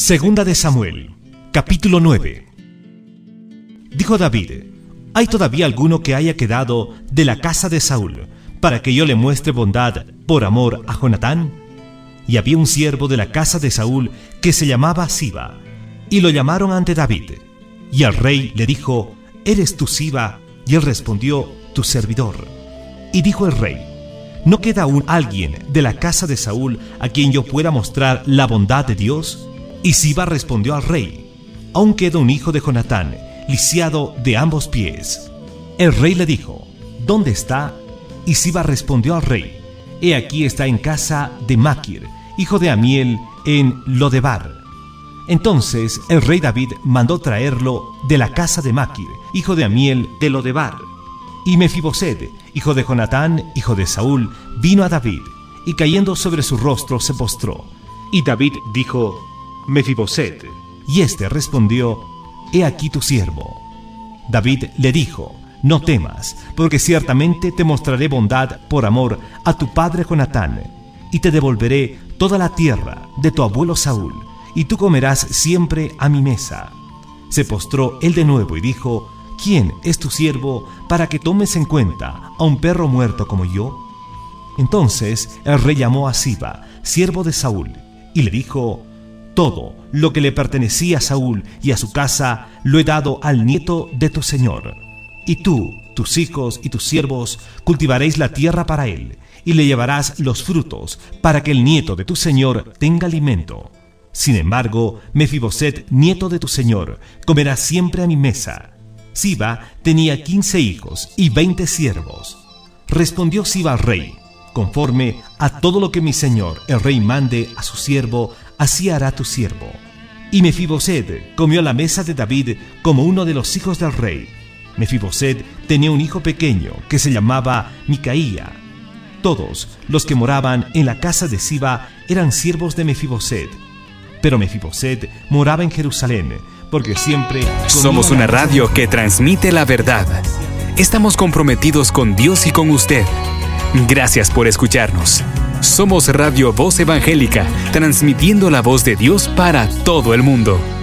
Segunda de Samuel, capítulo 9. Dijo David: ¿hay todavía alguno que haya quedado de la casa de Saúl, para que yo le muestre bondad por amor a Jonatán? Y había un siervo de la casa de Saúl que se llamaba Siba, y lo llamaron ante David. Y el rey le dijo: ¿eres tú Siba? Y él respondió: tu servidor. Y dijo el rey: ¿no queda aún alguien de la casa de Saúl a quien yo pueda mostrar la bondad de Dios? Y Siba respondió al rey: aún queda un hijo de Jonatán, lisiado de ambos pies. El rey le dijo: ¿dónde está? Y Siba respondió al rey: he aquí está en casa de Maquir, hijo de Amiel, en Lodebar. Entonces el rey David mandó traerlo de la casa de Maquir, hijo de Amiel, de Lodebar. Y Mefiboset, hijo de Jonatán, hijo de Saúl, vino a David, y cayendo sobre su rostro se postró. Y David dijo: Mefiboset. Y éste respondió: he aquí tu siervo. David le dijo: no temas, porque ciertamente te mostraré bondad por amor a tu padre Jonatán, y te devolveré toda la tierra de tu abuelo Saúl, y tú comerás siempre a mi mesa. Se postró él de nuevo y dijo: ¿quién es tu siervo para que tomes en cuenta a un perro muerto como yo? Entonces el rey llamó a Siba, siervo de Saúl, y le dijo: todo lo que le pertenecía a Saúl y a su casa lo he dado al nieto de tu señor. Y tú, tus hijos y tus siervos cultivaréis la tierra para él, y le llevarás los frutos para que el nieto de tu señor tenga alimento. Sin embargo, Mefiboset, nieto de tu señor, comerá siempre a mi mesa. Siba tenía 15 hijos y 20 siervos. Respondió Siba al rey: conforme a todo lo que mi señor el rey mande a su siervo, así hará tu siervo. Y Mefiboset comió a la mesa de David como uno de los hijos del rey. Mefiboset tenía un hijo pequeño que se llamaba Micaía. Todos los que moraban en la casa de Siba eran siervos de Mefiboset. Pero Mefiboset moraba en Jerusalén, porque siempre... Somos una radio que transmite la verdad. Estamos comprometidos con Dios y con usted. Gracias por escucharnos. Somos Radio Voz Evangélica, transmitiendo la voz de Dios para todo el mundo.